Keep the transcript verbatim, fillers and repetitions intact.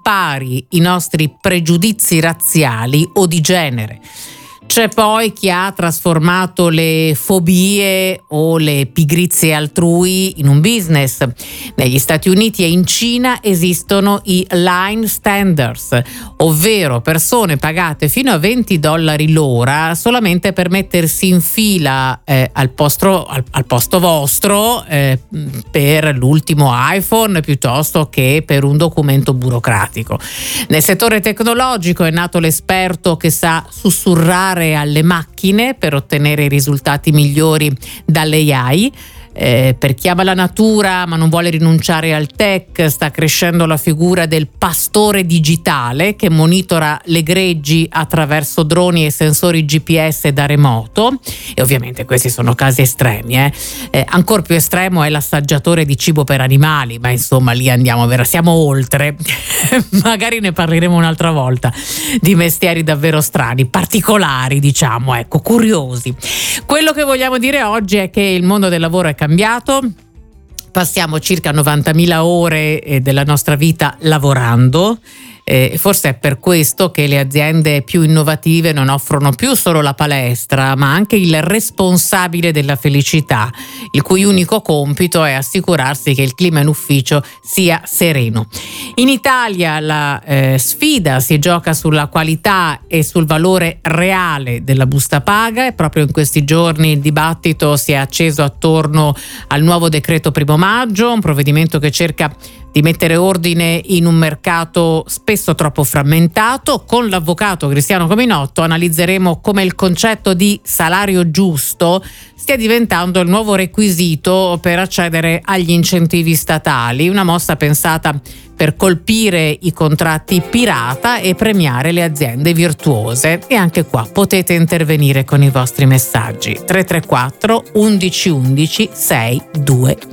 impari i nostri pregiudizi razziali o di genere. C'è poi chi ha trasformato le fobie o le pigrizie altrui in un business. Negli Stati Uniti e in Cina esistono i line standers, ovvero persone pagate fino a venti dollari l'ora solamente per mettersi in fila eh, al, posto, al, al posto vostro eh, per l'ultimo iPhone piuttosto che per un documento burocratico. Nel settore tecnologico è nato l'esperto che sa sussurrare alle macchine per ottenere i risultati migliori dall'A I. Eh, per chi ama la natura ma non vuole rinunciare al tech, sta crescendo la figura del pastore digitale che monitora le greggi attraverso droni e sensori G P S da remoto, e ovviamente questi sono casi estremi. Eh. Eh, ancora più estremo è l'assaggiatore di cibo per animali, ma insomma lì andiamo, vera, siamo oltre. Magari ne parleremo un'altra volta di mestieri davvero strani, particolari, diciamo, ecco, curiosi. Quello che vogliamo dire oggi è che il mondo del lavoro è cambiato. Passiamo circa novantamila ore della nostra vita lavorando. Eh, forse è per questo che le aziende più innovative non offrono più solo la palestra, ma anche il responsabile della felicità, il cui unico compito è assicurarsi che il clima in ufficio sia sereno. In Italia la eh, sfida si gioca sulla qualità e sul valore reale della busta paga, e proprio in questi giorni il dibattito si è acceso attorno al nuovo decreto primo maggio, un provvedimento che cerca di mettere ordine in un mercato spesso troppo frammentato. Con l'avvocato Cristiano Cominotto analizzeremo come il concetto di salario giusto stia diventando il nuovo requisito per accedere agli incentivi statali, una mossa pensata per colpire i contratti pirata e premiare le aziende virtuose. E anche qua potete intervenire con i vostri messaggi tre tre quattro undici undici sei due.